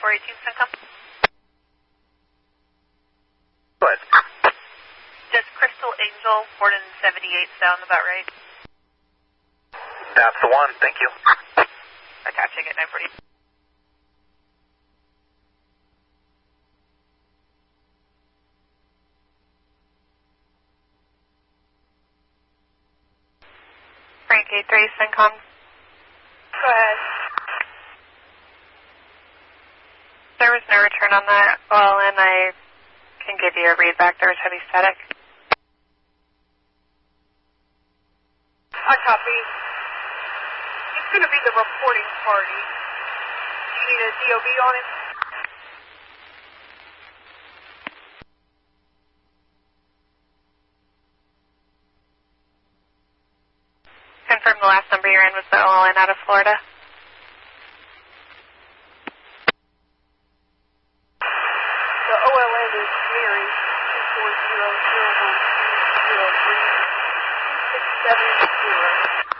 418 Syncom. Go ahead. Does Crystal Angel, Borden 78 sound about right? That's the one, thank you. Attaching at 940. Frank 83 Syncom. Go ahead. There was no return on that. Well, and I can give you a read back. There was heavy static. I copy. It's going to be the reporting party. Do you need a DOB on it? Confirm the last number you're in was the OLN out of Florida. The OLN is Mary, 240-01-203-2670.